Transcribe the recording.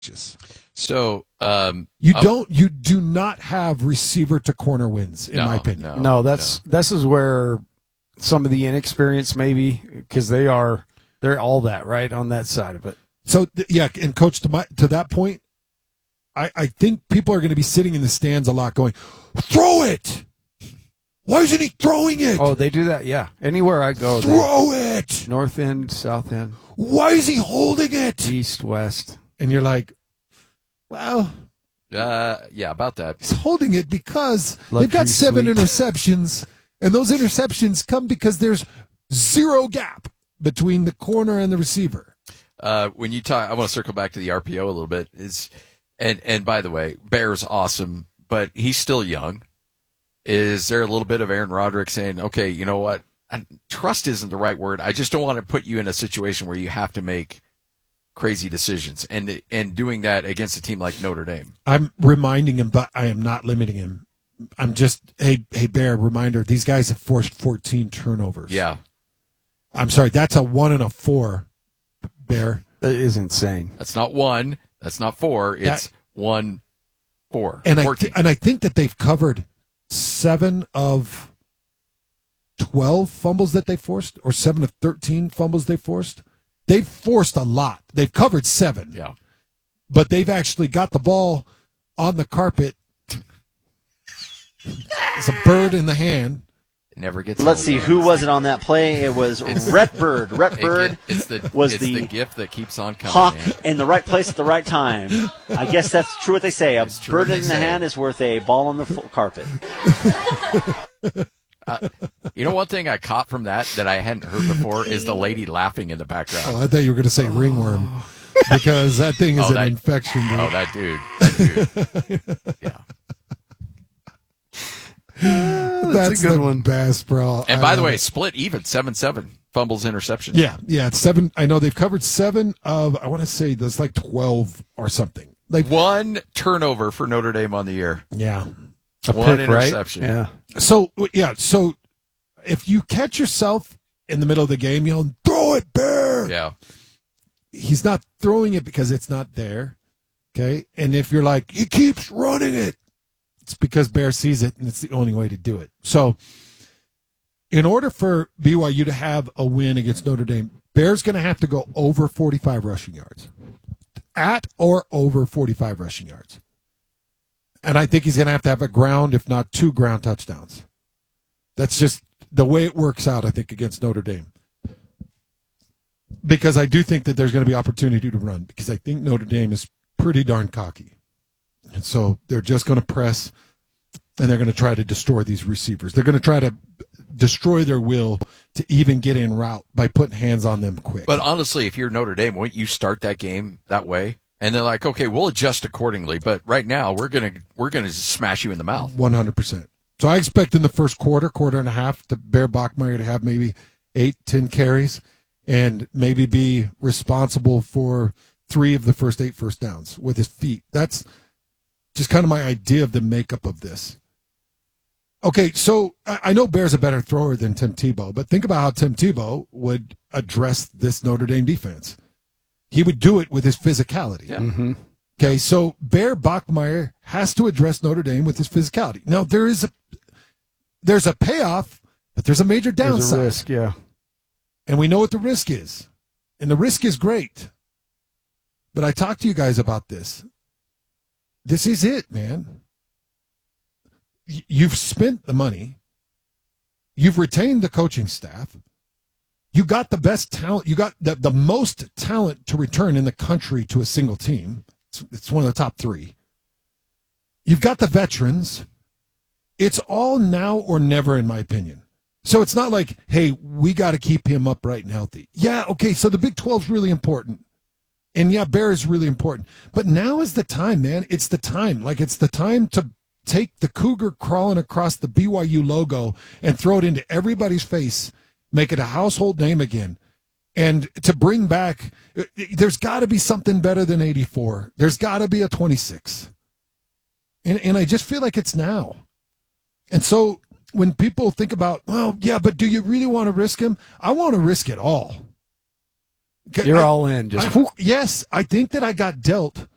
So you do not have receiver to corner wins, in my opinion. No, this is where some of the inexperience maybe, because they're all that right on that side of it. So and coach, to that point, I think people are going to be sitting in the stands a lot going, throw it. Why isn't he throwing it? Oh, they do that, yeah. Anywhere I go, throw it. North end, south end. Why is he holding it? East, west. And you're like, well, about that. He's holding it because they've got 7 interceptions, and those interceptions come because there's zero gap between the corner and the receiver. When you talk, I want to circle back to the RPO a little bit. And by the way, Bear's awesome, but he's still young. Is there a little bit of Aaron Roderick saying, okay, you know what? Trust isn't the right word. I just don't want to put you in a situation where you have to make crazy decisions, and doing that against a team like Notre Dame. I'm reminding him, but I am not limiting him. I'm just, hey, Bear, reminder, these guys have forced 14 turnovers. Yeah. I'm sorry, that's a 1 and a 4, Bear. That is insane. That's not 1. That's not 4. It's 1, 4. And I think that they've covered 7 of 12 fumbles that they forced, or 7 of 13 fumbles they forced. They've forced a lot. They've covered 7. Yeah. But they've actually got the ball on the carpet. It's a bird in the hand. It never gets. Let's see, who was it on that play? It was Rhett Bird. Rhett Bird was the gift that keeps on coming. Hawk in the right place at the right time. I guess that's true what they say. A bird in the hand is worth a ball on the carpet. You know, one thing I caught from that I hadn't heard before is the lady laughing in the background. Oh, I thought you were going to say ringworm, because that thing is an infection. Dude. Oh, that dude. Yeah. That's a good one. Best, bro. And by the way, split even 7-7 fumbles, interceptions. Yeah, it's 7. I know they've covered 7 of, I want to say there's like 12 or something. Like 1 turnover for Notre Dame on the year. Yeah. One interception. Right? Yeah. So if you catch yourself in the middle of the game, you'll throw it, Bear. Yeah. He's not throwing it because it's not there. Okay. And if you're like, he keeps running it, it's because Bear sees it, and it's the only way to do it. So in order for BYU to have a win against Notre Dame, Bear's going to have to go over 45 rushing yards. At or over 45 rushing yards. And I think he's going to have a ground, if not 2 ground touchdowns. That's just the way it works out, I think, against Notre Dame. Because I do think that there's going to be opportunity to run, because I think Notre Dame is pretty darn cocky. And so they're just going to press, and they're going to try to destroy these receivers. They're going to try to destroy their will to even get in route by putting hands on them quick. But honestly, if you're Notre Dame, wouldn't you start that game that way? And they're like, okay, we'll adjust accordingly, but right now we're gonna smash you in the mouth. 100%. So I expect in the first quarter and a half, the Bear Bachmeier to have maybe 8-10 carries and maybe be responsible for 3 of the first 8 first downs with his feet. That's just kind of my idea of the makeup of this. Okay, so I know Bear's a better thrower than Tim Tebow, but think about how Tim Tebow would address this Notre Dame defense. He would do it with his physicality. Yeah. Mm-hmm. Okay, so Bear Bachmeier has to address Notre Dame with his physicality. Now, there's a payoff, but there's a major downside. There's a risk, yeah. And we know what the risk is. And the risk is great. But I talked to you guys about this. This is it, man. You've spent the money. You've retained the coaching staff. You got the best talent. You got the most talent to return in the country to a single team. It's one of the top 3. You've got the veterans. It's all now or never, in my opinion. So it's not like, hey, we got to keep him upright and healthy. Yeah, okay, so the Big 12 is really important. And yeah, Bear is really important. But now is the time, man. It's the time. Like, it's the time to take the cougar crawling across the BYU logo and throw it into everybody's face, make it a household name again. And to bring back, there's got to be something better than 84. There's got to be a 26. And I just feel like it's now. And so when people think about, well, yeah, but do you really want to risk him? I want to risk it all. You're all in. Yes, I think that I got dealt